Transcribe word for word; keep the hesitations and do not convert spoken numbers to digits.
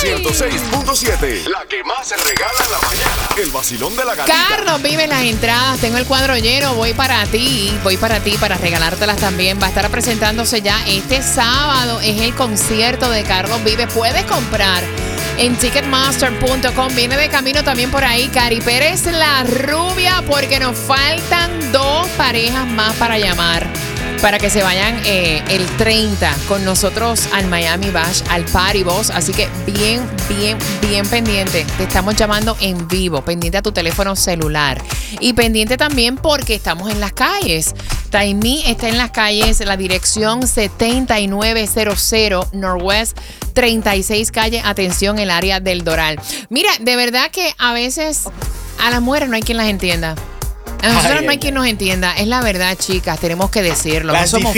ciento seis punto siete. La que más se regala en la mañana. El vacilón de la gatita. Carlos vive las entradas. Tengo el cuadro lleno. Voy para ti. Voy para ti para regalártelas también. Va a estar presentándose ya este sábado. Es el concierto de Carlos Vive. Puedes comprar en ticketmaster punto com. Viene de camino también por ahí Cari Pérez la rubia, porque nos faltan dos parejas más para llamar, para que se vayan eh, el treinta con nosotros al Miami Bash, al Party Boss. Así que bien, bien, bien pendiente. Te estamos llamando en vivo, pendiente a tu teléfono celular. Y pendiente también porque estamos en las calles. Taimí está en las calles, la dirección setenta y nueve cero cero Northwest treinta y seis calle. Atención, el área del Doral. Mira, de verdad que a veces a las mujeres no hay quien las entienda. A nosotros ay, no hay ay, quien ay. nos entienda. Es la verdad, chicas. Tenemos que decirlo. No somos